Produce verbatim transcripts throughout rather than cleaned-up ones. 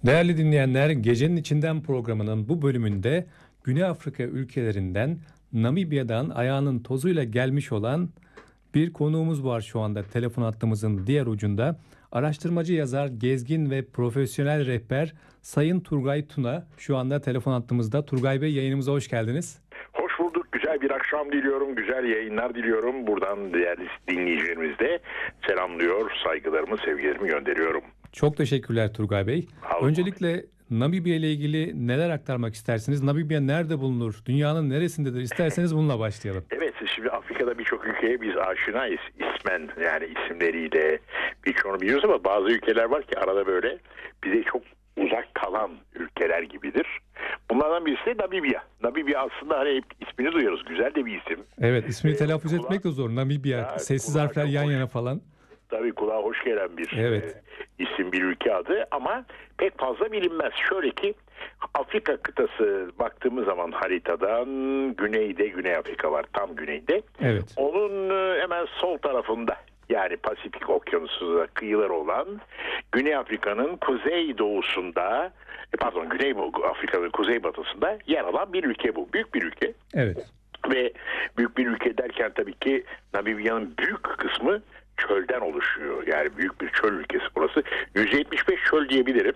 Değerli dinleyenler, Gecenin İçinden programının bu bölümünde Güney Afrika ülkelerinden Namibya'dan ayağının tozuyla gelmiş olan bir konuğumuz var şu anda telefon hattımızın diğer ucunda. Araştırmacı yazar, gezgin ve profesyonel rehber Sayın Turgay Tuna şu anda telefon hattımızda. Turgay Bey, yayınımıza hoş geldiniz. Hoş bulduk. Güzel bir akşam diliyorum. Güzel yayınlar diliyorum. Buradan değerli dinleyicilerimiz de selamlıyor. Saygılarımı, sevgilerimi gönderiyorum. Çok teşekkürler Turgay Bey. Olun. Öncelikle Namibya ile ilgili neler aktarmak istersiniz? Namibya nerede bulunur? Dünyanın neresindedir? İsterseniz bununla başlayalım. Evet, şimdi Afrika'da birçok ülkeye biz aşinayız ismen, yani isimleriyle birçoğunu biliyoruz ama bazı ülkeler var ki arada böyle bize çok uzak kalan ülkeler gibidir. Bunlardan birisi de Namibya. Namibya aslında hani hep ismini duyuyoruz. Güzel de bir isim. Evet, ismini Ee, telaffuz kulağa- etmek de zor. Namibya, Ya, sessiz kulağa harfler çok yan hoş. yana falan. Tabii kulağa hoş gelen bir Evet. e, isim, bir ülke adı ama pek fazla bilinmez. Şöyle ki Afrika kıtası baktığımız zaman haritadan güneyde Güney Afrika var, tam güneyde. Evet. Onun e, hemen sol tarafında, yani Pasifik Okyanusu'na kıyıları olan Güney Afrika'nın kuzey doğusunda, e, pardon Güney Afrika'nın kuzey batısında yer alan bir ülke bu. Büyük bir ülke. Evet. Ve büyük bir ülke derken tabii ki Namibya'nın büyük kısmı çölden oluşuyor. Yani büyük bir çöl ülkesi burası. yüz yetmiş beş çöl diyebilirim.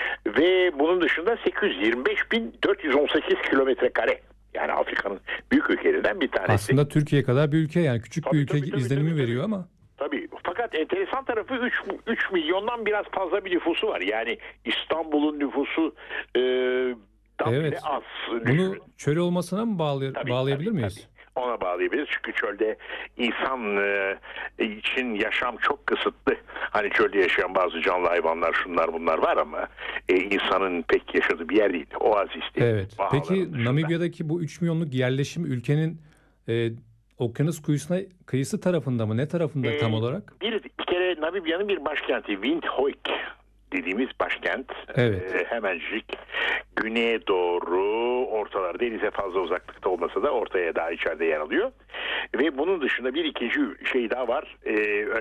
Ve bunun dışında sekiz yüz yirmi beş bin dört yüz on sekiz kilometre kare. Yani Afrika'nın büyük ülkelerinden bir tanesi. Aslında Türkiye kadar bir ülke, yani küçük Tabii, bir ülke tabii, tabii, izlenimi tabii, veriyor tabii. ama. Tabii. Fakat enteresan tarafı üç milyondan biraz fazla bir nüfusu var. Yani İstanbul'un nüfusu e, dan Evet. bile az. Bunu çöl olmasına mı bağlay- Tabii, bağlayabilir tabii, miyiz? tabii. Ona bağlayabiliriz. Çünkü çölde insan e, için yaşam çok kısıtlı. Hani çölde yaşayan bazı canlı hayvanlar, şunlar bunlar var ama e, insanın pek yaşadığı bir yer değil. Oazis değil. Evet. Bahaların Peki dışında. Namibya'daki bu üç milyonluk yerleşim ülkenin e, okyanus kıyısına, kıyısı tarafında mı? Ne tarafında E, tam olarak? Bir, bir kere Namibya'nın bir başkenti Windhoek dediğimiz başkent. Evet. E, hemencik güneye doğru, ortalar, denize fazla uzaklıkta olmasa da ortaya daha içeride yer alıyor. Ve bunun dışında bir ikinci şey daha var. E,